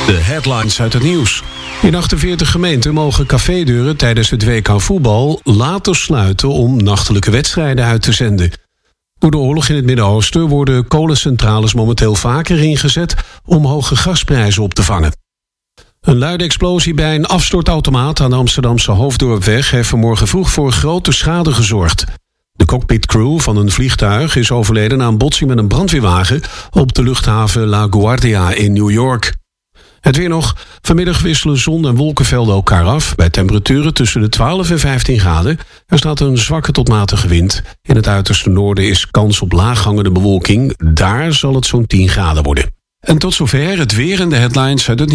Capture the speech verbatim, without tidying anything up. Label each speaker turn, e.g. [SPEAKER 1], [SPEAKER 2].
[SPEAKER 1] De headlines uit het nieuws. In achtenveertig gemeenten mogen cafédeuren tijdens het W K voetbal later sluiten om nachtelijke wedstrijden uit te zenden. Door de oorlog in het Midden-Oosten worden kolencentrales momenteel vaker ingezet om hoge gasprijzen op te vangen. Een luide explosie bij een afstortautomaat aan de Amsterdamse Hoofddorpweg heeft vanmorgen vroeg voor grote schade gezorgd. De cockpitcrew van een vliegtuig is overleden na een botsing met een brandweerwagen op de luchthaven LaGuardia in New York. Het weer nog. Vanmiddag wisselen zon en wolkenvelden elkaar af bij temperaturen tussen de twaalf en vijftien graden. Er staat een zwakke tot matige wind. In het uiterste noorden is kans op laaghangende bewolking. Daar zal het zo'n tien graden worden. En tot zover het weer en de headlines uit het nieuws.